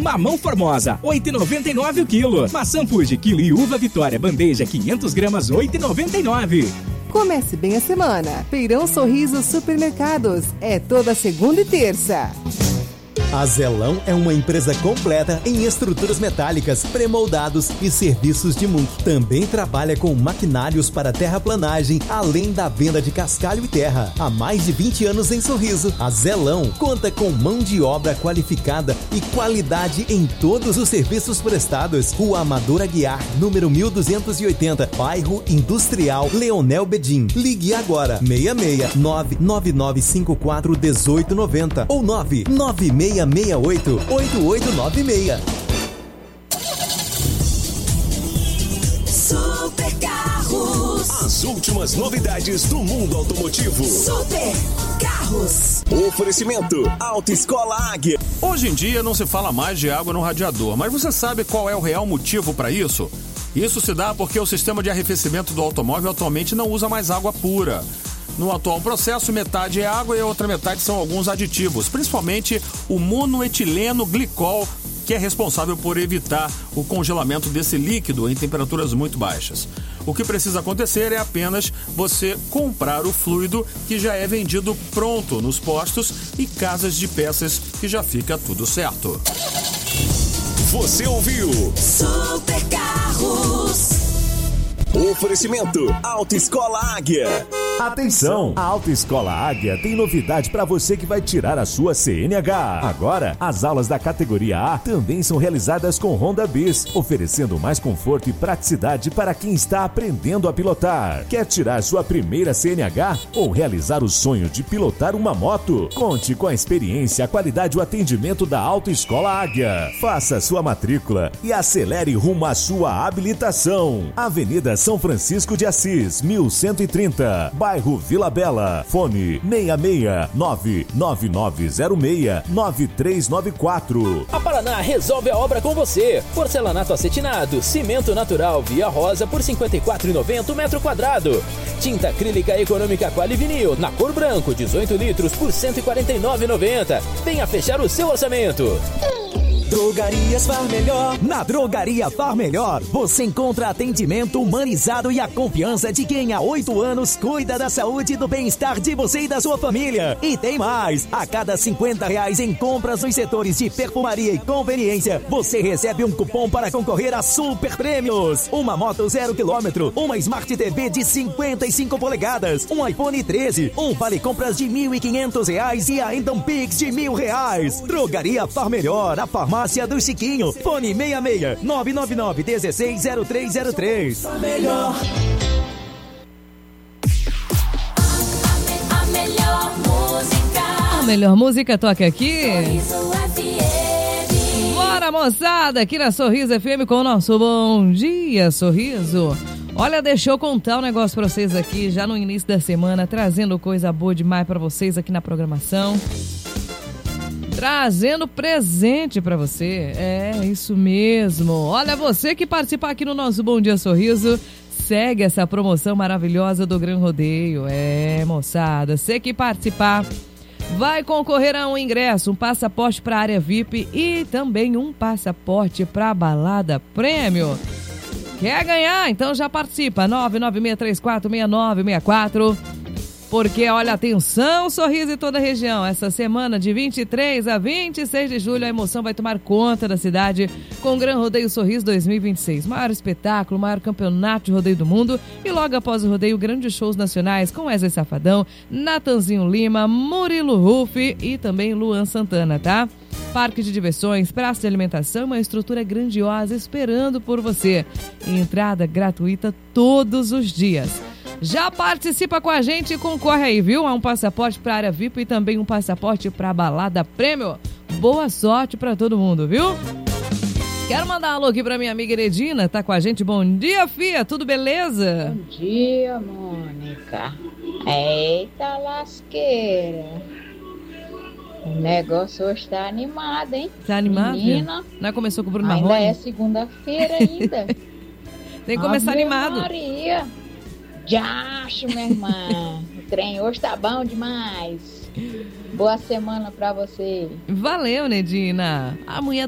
Mamão Formosa, 8,99 o quilo. Maçã Fuji, quilo e uva Vitória, bandeja, 500 gramas, 8,99. Comece bem a semana. Feirão Sorriso Supermercados. É toda segunda e terça. A Zelão é uma empresa completa em estruturas metálicas, premoldados e serviços de multi. Também trabalha com maquinários para terraplanagem, além da venda de cascalho e terra. Há mais de 20 anos em Sorriso, a Zelão conta com mão de obra qualificada e qualidade em todos os serviços prestados. Rua Amador Aguiar, número 1280, bairro Industrial, Leonel Bedim. Ligue agora, 66 99954 1890 ou 99668-8896. Super Carros. As últimas novidades do mundo automotivo. Super Carros. Oferecimento Autoescola Águia. Hoje em dia não se fala mais de água no radiador, mas você sabe qual é o real motivo para isso? Isso se dá porque o sistema de arrefecimento do automóvel atualmente não usa mais água pura. No atual processo, metade é água e a outra metade são alguns aditivos, principalmente o monoetileno glicol, que é responsável por evitar o congelamento desse líquido em temperaturas muito baixas. O que precisa acontecer é apenas você comprar o fluido, que já é vendido pronto nos postos e casas de peças, que já fica tudo certo. Você ouviu Super Carros. Oferecimento Autoescola Águia. Atenção! A Autoescola Águia tem novidade para você que vai tirar a sua CNH. Agora, as aulas da categoria A também são realizadas com Honda Bis, oferecendo mais conforto e praticidade para quem está aprendendo a pilotar. Quer tirar sua primeira CNH ou realizar o sonho de pilotar uma moto? Conte com a experiência, a qualidade e o atendimento da Autoescola Águia. Faça sua matrícula e acelere rumo à sua habilitação. Avenida São Francisco de Assis, 1130, bairro Vila Bela. Fone 66999069394. A Paraná resolve a obra com você. Porcelanato acetinado, cimento natural Via Rosa por R$ 54,90 metro quadrado. Tinta acrílica econômica Quali Vinil na cor branco, 18 litros por R$ 149,90. Venha fechar o seu orçamento. Drogarias Far Melhor. Na Drogaria Far Melhor, você encontra atendimento humanizado e a confiança de quem há 8 anos cuida da saúde e do bem-estar de você e da sua família. E tem mais! A cada R$50 em compras nos setores de perfumaria e conveniência, você recebe um cupom para concorrer a super prêmios. Uma moto 0 km, uma Smart TV de 55 polegadas, um iPhone 13, um vale compras de R$1.500 e ainda um Pix de R$1.000. Drogaria Far Melhor, a farmácia do Chiquinho. Fone 66 999 160303. Melhor. A melhor música. A melhor música toca aqui. Sorriso FM. Bora, moçada, aqui na Sorriso FM com o nosso Bom Dia Sorriso. Olha, deixa eu contar um negócio pra vocês aqui, já no início da semana, trazendo coisa boa demais pra vocês aqui na programação. Trazendo presente pra você, é isso mesmo. Olha, você que participar aqui no nosso Bom Dia Sorriso, segue essa promoção maravilhosa do Gran Rodeio. É, moçada, você que participar vai concorrer a um ingresso, um passaporte pra área VIP e também um passaporte pra balada prêmio. Quer ganhar? Então já participa, 996346964. Porque, olha, atenção, Sorriso em toda a região. Essa semana, de 23 a 26 de julho, a emoção vai tomar conta da cidade com o Gran Rodeio Sorriso 2026. Maior espetáculo, maior campeonato de rodeio do mundo. E logo após o rodeio, grandes shows nacionais com Wesley Safadão, Natanzinho Lima, Murilo Rufi e também Luan Santana, tá? Parque de diversões, praça de alimentação e uma estrutura grandiosa esperando por você. Entrada gratuita todos os dias. Já participa com a gente e concorre aí, viu? A um passaporte para área VIP e também um passaporte para balada prêmio. Boa sorte para todo mundo, viu? Quero mandar um alô aqui para minha amiga Eredina, tá com a gente. Bom dia, fia, tudo beleza? Bom dia, Mônica. Eita lasqueira. O negócio hoje tá animado, hein? Tá animado? Menina, não começou com o Bruno ainda Marrone? é segunda-feira ainda. Tem que começar Ave animado. Maria. Jacho, minha irmã. O trem hoje tá bom demais. Boa semana pra você. Valeu, Nedina. A mulher